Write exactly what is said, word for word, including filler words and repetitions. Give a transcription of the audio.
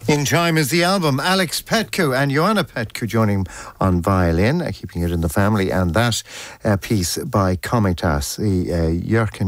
In Time is the album. Alex Petku and Joanna Petku joining him on violin, uh, keeping it in the family, and that uh, piece by Komitas, the uh, Jörgen